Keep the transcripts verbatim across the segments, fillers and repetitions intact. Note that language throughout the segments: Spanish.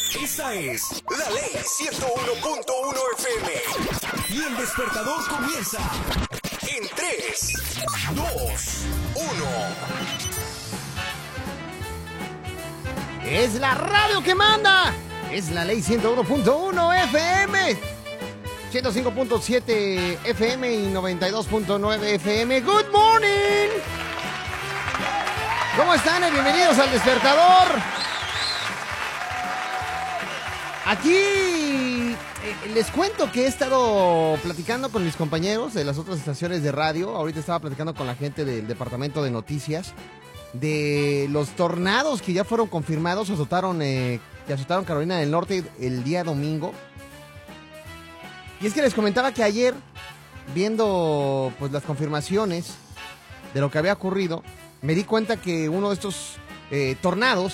Esa es la Ley ciento uno punto uno F M. Y el despertador comienza en tres, dos, uno. Es la radio que manda. Es la Ley ciento uno punto uno F M. ciento cinco punto siete F M y noventa y dos punto nueve F M. Good morning. ¿Cómo están? Bienvenidos al despertador. Aquí eh, les cuento que he estado platicando con mis compañeros de las otras estaciones de radio. Ahorita estaba platicando con la gente del departamento de noticias de los tornados que ya fueron confirmados, azotaron, eh, que azotaron Carolina del Norte el día domingo. Y es que les comentaba que ayer, viendo pues las confirmaciones de lo que había ocurrido, me di cuenta que uno de estos eh, tornados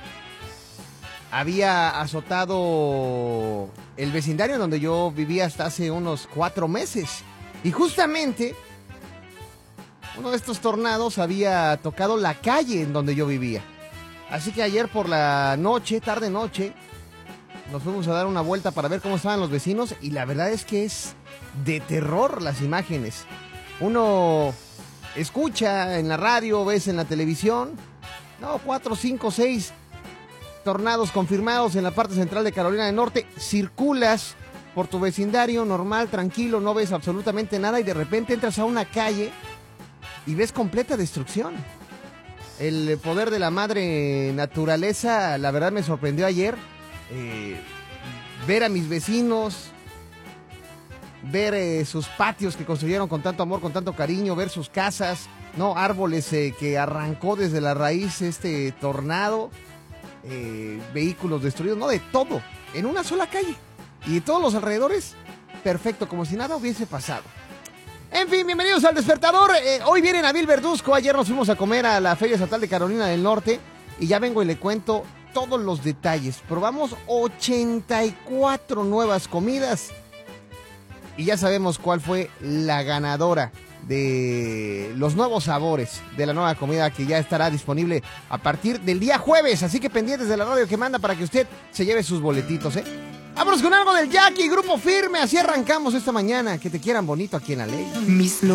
había azotado el vecindario donde yo vivía hasta hace unos cuatro meses. Y justamente uno de estos tornados había tocado la calle en donde yo vivía. Así que ayer por la noche, tarde noche, nos fuimos a dar una vuelta para ver cómo estaban los vecinos. Y la verdad es que es de terror las imágenes. Uno escucha en la radio, ves en la televisión, no, cuatro, cinco, seis tornados confirmados en la parte central de Carolina del Norte. Circulas por tu vecindario normal, tranquilo, no ves absolutamente nada y de repente entras a una calle y ves completa destrucción. El poder de la madre naturaleza, la verdad me sorprendió ayer. Eh, ver a mis vecinos, ver eh, sus patios que construyeron con tanto amor, con tanto cariño, ver sus casas, no, árboles eh, que arrancó desde la raíz este tornado. Eh, vehículos destruidos, no, de todo, en una sola calle. Y de todos los alrededores, perfecto, como si nada hubiese pasado. En fin, bienvenidos al despertador. Eh, hoy viene Nabil Verduzco. Ayer nos fuimos a comer a la Feria Estatal de Carolina del Norte. Y ya vengo y le cuento todos los detalles. Probamos ochenta y cuatro nuevas comidas. Y ya sabemos cuál fue la ganadora de los nuevos sabores de la nueva comida que ya estará disponible a partir del día jueves. Así que pendientes de la radio que manda para que usted se lleve sus boletitos, ¿eh? Vámonos con algo del Jackie, Grupo Firme. Así arrancamos esta mañana. Que te quieran bonito aquí en la Ley. Mis